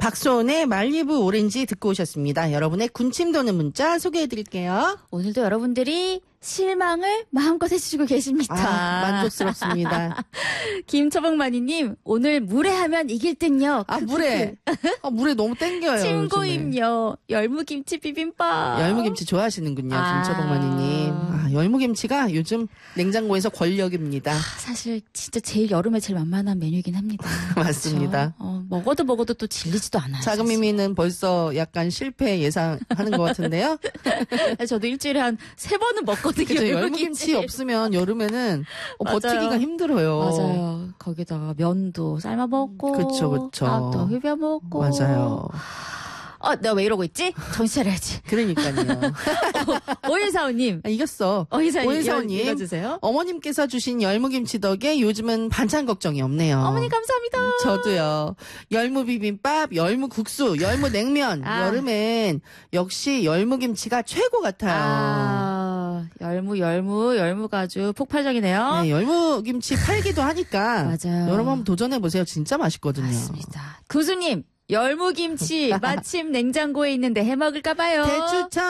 박소은의 말리부 오렌지 듣고 오셨습니다. 여러분의 군침 도는 문자 소개해드릴게요. 오늘도 여러분들이 실망을 마음껏 해주시고 계십니다. 만족스럽습니다. 김초봉마니님, 오늘 무례하면 이길 듯요. 물에. 물에 너무 땡겨요. 친구임요. 열무김치 비빔밥. 열무김치 좋아하시는군요. 김초봉마니님. 열무김치가 요즘 냉장고에서 권력입니다. 사실 진짜 제일 여름에 제일 만만한 메뉴이긴 합니다. 맞습니다. 먹어도 또 질리지도 않아요. 자금미미는 벌써 약간 실패 예상하는 것 같은데요. 저도 일주일에 한 3번은 먹거든요. 그죠? 열무김치 없으면 여름에는 버티기가 힘들어요. 맞아요. 거기다가 면도 삶아 먹고, 그쵸. 밥도 휘벼 먹고. 맞아요. 내가 왜 이러고 있지? 정신 차려야지. 그러니까요. 오일사오님. 이겼어. 오일사오님. 읽어주세요. 어머님께서 주신 열무김치 덕에 요즘은 반찬 걱정이 없네요. 어머니 감사합니다. 저도요. 열무비빔밥, 열무국수, 열무냉면. 여름엔 역시 열무김치가 최고 같아요. 열무가 아주 폭발적이네요. 네, 열무김치 팔기도 하니까. 맞아요. 여러분 한번 도전해보세요. 진짜 맛있거든요. 맞습니다. 구수님. 열무김치 마침 냉장고에 있는데 해먹을까봐요. 대추천.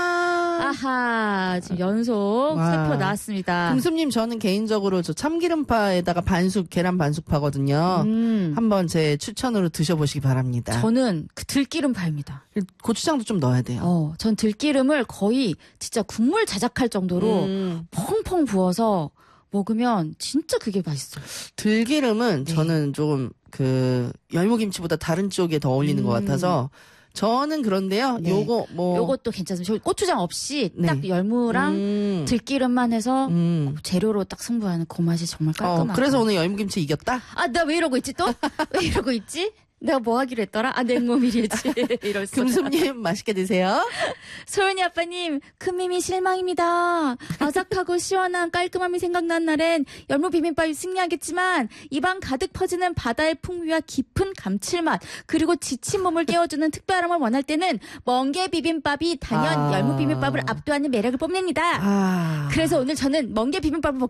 아하, 지금 연속 3포 나왔습니다. 금수님, 저는 개인적으로 저 참기름파에다가 계란 반숙파거든요. 한번 제 추천으로 드셔보시기 바랍니다. 저는 그 들기름파입니다. 고추장도 좀 넣어야 돼요. 전 들기름을 거의 진짜 국물 자작할 정도로 펑펑 부어서 먹으면 진짜 그게 맛있어요. 들기름은 저는 좀 열무김치보다 다른 쪽에 더 어울리는 것 같아서 저는 그런데요. 네. 요것도 괜찮습니다. 저 고추장 없이 딱 열무랑 들기름만 해서 재료로 딱 승부하는 그 맛이 정말 깔끔하고. 그래서 오늘 열무김치 이겼다? 나 왜 이러고 있지 또? 왜 이러고 있지? 내가 뭐 하기로 했더라? 냉모밀이지. 이럴 수. 금수님 맛있게 드세요. 소연이 아빠님, 큰미미 실망입니다. 아삭하고 시원한 깔끔함이 생각난 날엔 열무비빔밥이 승리하겠지만 입안 가득 퍼지는 바다의 풍미와 깊은 감칠맛 그리고 지친 몸을 깨워주는 특별함을 원할 때는 멍게 비빔밥이 단연 열무비빔밥을 압도하는 매력을 뽐냅니다. 그래서 오늘 저는 멍게 비빔밥을